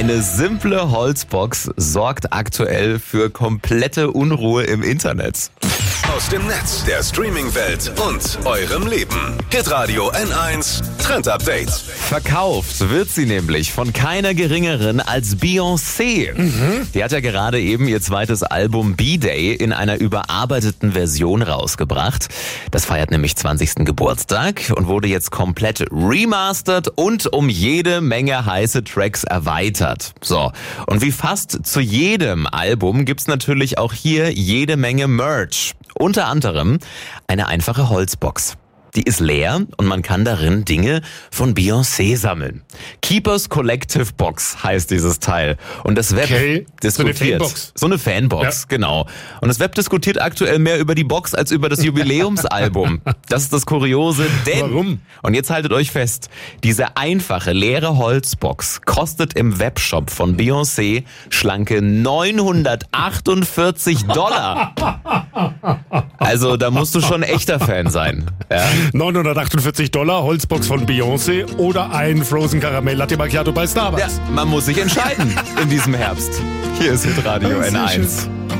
Eine simple Holzbox sorgt aktuell für komplette Unruhe im Internet. Aus dem Netz, der Streaming-Welt und eurem Leben. Hitradio N1 Trend Update. Verkauft wird sie nämlich von keiner geringeren als Beyoncé. Die hat ja gerade eben ihr zweites Album B-Day in einer überarbeiteten Version rausgebracht. Das feiert nämlich 20. Geburtstag und wurde jetzt komplett remastert und um jede Menge heiße Tracks erweitert. So, und wie fast zu jedem Album gibt's natürlich auch hier jede Menge Merch. Unter anderem eine einfache Holzbox. Die ist leer und man kann darin Dinge von Beyoncé sammeln. Keepers Collective Box heißt dieses Teil. Und das Web diskutiert. So eine Fanbox, genau. Und das Web diskutiert aktuell mehr über die Box als über das Jubiläumsalbum. Das ist das Kuriose, denn... Warum? Und jetzt haltet euch fest, diese einfache, leere Holzbox kostet im Webshop von Beyoncé schlanke $948. Also da musst du schon ein echter Fan sein. Ja? $948, Holzbox von Beyoncé oder ein Frozen Karamell Latte Macchiato bei Starbucks. Ja, man muss sich entscheiden in diesem Herbst. Hier ist Hitradio N1.